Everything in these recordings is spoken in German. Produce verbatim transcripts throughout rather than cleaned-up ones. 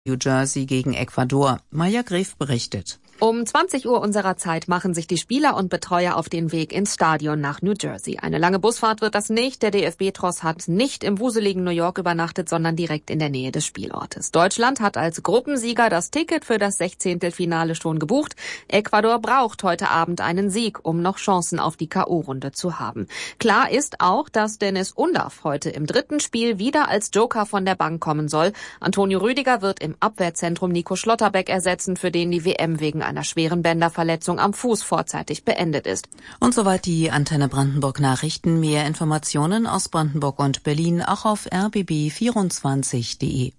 New Jersey gegen Ecuador. Maja Gref berichtet. Um zwanzig Uhr unserer Zeit machen sich die Spieler und Betreuer auf den Weg ins Stadion nach New Jersey. Eine lange Busfahrt wird das nicht. Der D F B-Tross hat nicht im wuseligen New York übernachtet, sondern direkt in der Nähe des Spielortes. Deutschland hat als Gruppensieger das Ticket für das Sechzehntelfinale schon gebucht. Ecuador braucht heute Abend einen Sieg, um noch Chancen auf die K O-Runde zu haben. Klar ist auch, dass Dennis Undav heute im dritten Spiel wieder als Joker von der Bank kommen soll. Antonio Rüdiger wird im Abwehrzentrum Nico Schlotterbeck ersetzen, für den die W M wegen einer schweren Bänderverletzung am Fuß vorzeitig beendet ist. Und soweit die Antenne Brandenburg Nachrichten. Mehr Informationen aus Brandenburg und Berlin auch auf r b b vierundzwanzig punkt de.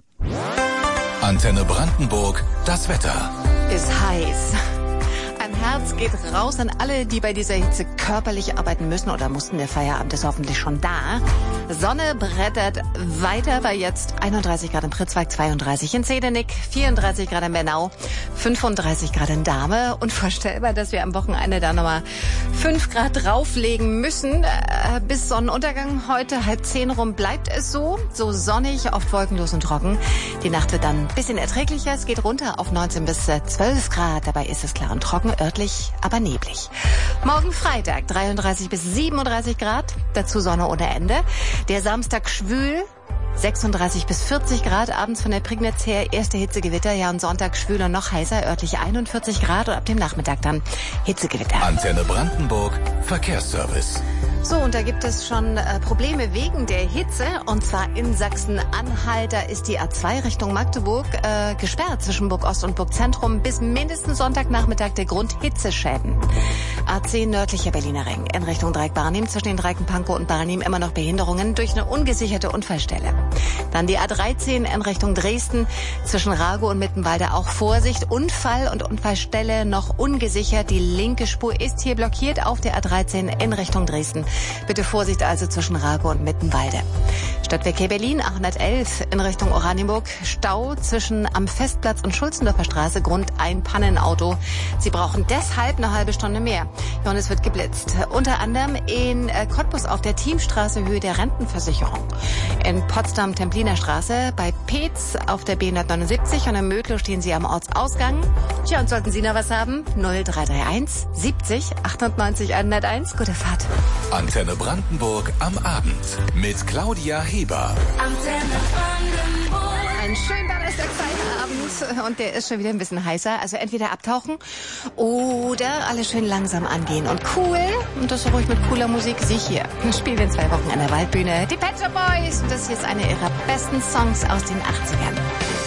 Antenne Brandenburg, das Wetter. Ist heiß. Ein Herz geht raus an alle, die bei dieser Hitze körperlich arbeiten müssen oder mussten. Der Feierabend ist hoffentlich schon da. Sonne brettert weiter bei jetzt einunddreißig Grad in Pritzwalk, zweiunddreißig in Zedenick, vierunddreißig Grad in Bernau, fünfunddreißig Grad in Dahme. Unvorstellbar, dass wir am Wochenende da nochmal fünf Grad drauflegen müssen. Äh, bis Sonnenuntergang heute, halb zehn rum, bleibt es so. So sonnig, oft wolkenlos und trocken. Die Nacht wird dann ein bisschen erträglicher. Es geht runter auf neunzehn bis zwölf Grad. Dabei ist es klar und trocken, örtlich aber neblig. Morgen Freitag dreiunddreißig bis siebenunddreißig Grad, dazu Sonne ohne Ende. Der Samstag schwül, sechsunddreißig bis vierzig Grad, abends von der Prignitz her erste Hitzegewitter, ja, und Sonntag schwül und noch heißer, örtlich einundvierzig Grad und ab dem Nachmittag dann Hitzegewitter. Antenne Brandenburg, Verkehrsservice. So, und da gibt es schon äh, Probleme wegen der Hitze, und zwar in Sachsen-Anhalt. Da ist die A zwei Richtung Magdeburg äh, gesperrt zwischen Burg-Ost und Burg-Zentrum bis mindestens Sonntagnachmittag der Grund Hitzeschäden. A zehn nördlicher Berliner Ring in Richtung Dreieck-Barnim, zwischen den Dreiken Pankow und Barnim immer noch Behinderungen durch eine ungesicherte Unfallstelle. Dann die A dreizehn in Richtung Dresden, zwischen Rago und Mittenwalde auch Vorsicht. Unfall und Unfallstelle noch ungesichert. Die linke Spur ist hier blockiert auf der A dreizehn in Richtung Dresden. Bitte Vorsicht also zwischen Rago und Mittenwalde. Stadtverkehr Berlin achthundertelf in Richtung Oranienburg. Stau zwischen am Festplatz und Schulzendorfer Straße, Grund ein Pannenauto. Sie brauchen deshalb eine halbe Stunde mehr. Ja, und es wird geblitzt. Unter anderem in Cottbus auf der Thiemstraße, Höhe der Rentenversicherung. In Potsdam Templiner Straße, bei Peetz auf der B hundertneunundsiebzig und in Mödlow stehen Sie am Ortsausgang. Tja, und sollten Sie noch was haben? null drei drei eins siebzig achtundneunzig hunderteins. Gute Fahrt. Antenne Brandenburg am Abend mit Claudia Heber. Antenne Brandenburg. Ein schöner Donnerstag-Feierabend und der ist schon wieder ein bisschen heißer. Also entweder abtauchen oder alles schön langsam angehen. Und cool, und das ruhig mit cooler Musik, Sie hier. Spielen in zwei Wochen an der Waldbühne die Pet Shop Boys. Und das hier ist einer ihrer besten Songs aus den achtzigern.